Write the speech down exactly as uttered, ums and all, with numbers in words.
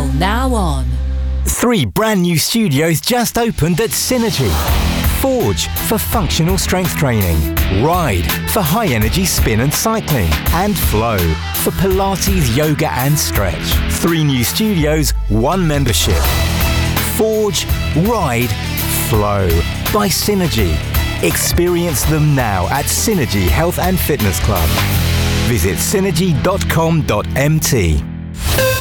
Sale now on. Three brand new studios just opened at Synergy. Forge for functional strength training, Ride for high energy spin and cycling, and Flow for Pilates, yoga and stretch. Three new studios, one membership. Forge, Ride, Flow by Synergy. Experience them now at Synergy Health and Fitness Club. Visit synergy dot com dot m t.